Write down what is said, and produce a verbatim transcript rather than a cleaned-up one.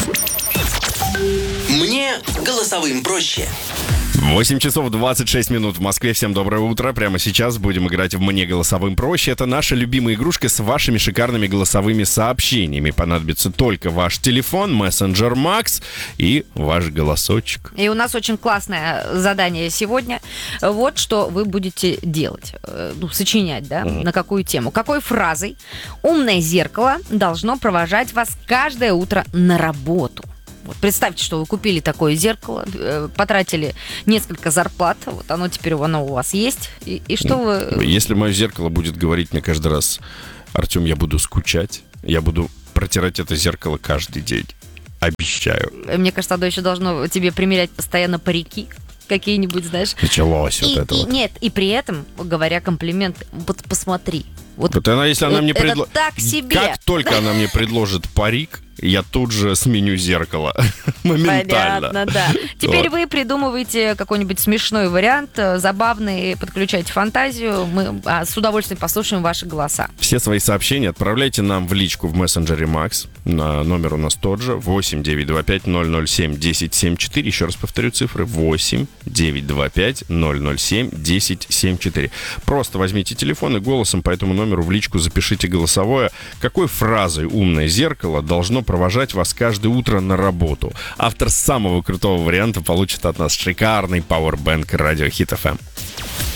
Мне голосовым проще. восемь часов двадцать шесть минут в Москве. Всем доброе утро. Прямо сейчас будем играть в «Мне голосовым проще». Это наша любимая игрушка с вашими шикарными голосовыми сообщениями. Понадобится только ваш телефон, мессенджер Макс и ваш голосочек. И у нас очень классное задание сегодня. Вот что вы будете делать. Ну, сочинять, да? Угу. На какую тему? Какой фразой умное зеркало должно провожать вас каждое утро на работу? Вот представьте, что вы купили такое зеркало, потратили несколько зарплат, вот оно теперь оно у вас есть, и, и что вы... Если мое зеркало будет говорить мне каждый раз: Артем, я буду скучать, я буду протирать это зеркало каждый день, обещаю. Мне кажется, оно еще должно тебе примерять постоянно парики какие-нибудь, знаешь. Началось вот и, это и, вот. Нет, и при этом, говоря комплимент, вот посмотри. Вот, вот она, если она мне предложит... так себе. Как только она мне предложит парик, я тут же сменю зеркало. Моментально. Понятно, да. Теперь Вот. вы придумываете какой-нибудь смешной вариант, забавный, подключайте фантазию. Мы а, с удовольствием послушаем ваши голоса. Все свои сообщения отправляйте нам в личку в мессенджере Макс. На номер у нас тот же: восемь девятьсот двадцать пять ноль ноль семь десять семьдесят четыре. Еще раз повторю цифры: восемь девятьсот двадцать пять ноль ноль семь десять семьдесят четыре. Просто возьмите телефон и голосом по этому номеру в личку запишите голосовое. Какой фразой умное зеркало должно провожать вас каждое утро на работу? Автор самого крутого варианта получит от нас шикарный пауэрбэнк Радио Хит эф эм.